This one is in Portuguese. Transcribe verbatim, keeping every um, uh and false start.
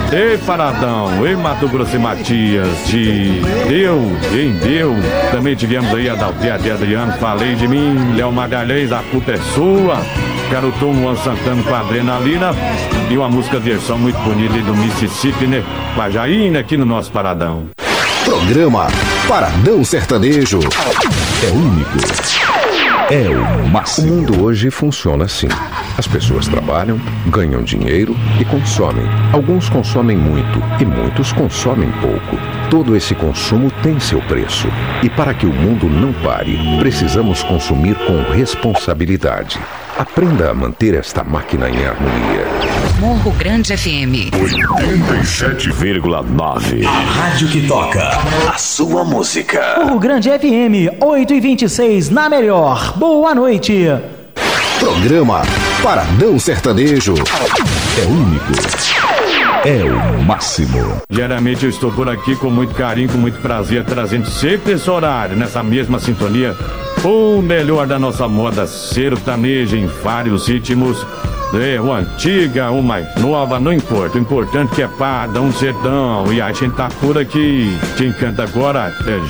Ei, Paradão, ei, Mato Grosso e Matias, de Deu, em Deu. Também tivemos aí a Dalpia de Adriano, Falei de Mim, Léo Magalhães, A Culpa é Sua. Garoton Luan Santana com Adrenalina. E uma música versão muito bonita ali do Mississippi, né? Guajaína aqui no nosso Paradão. Programa Paradão Sertanejo. É único. É o máximo. O mundo hoje funciona assim. As pessoas trabalham, ganham dinheiro e consomem. Alguns consomem muito e muitos consomem pouco. Todo esse consumo tem seu preço. E para que o mundo não pare, precisamos consumir com responsabilidade. Aprenda a manter esta máquina em harmonia. Morro Grande F M oitenta e sete vírgula nove. A rádio que toca a sua música. Morro Grande F M oito e vinte e seis na melhor. Boa noite. Programa Paradão Sertanejo. É único. É o máximo. Diariamente eu estou por aqui com muito carinho, com muito prazer, trazendo sempre esse horário, nessa mesma sintonia, o melhor da nossa moda sertaneja em vários ritmos. É, uma antiga, uma mais nova, não importa. O importante é que é Paradão Sertão. E a gente tá por aqui. Quem canta agora é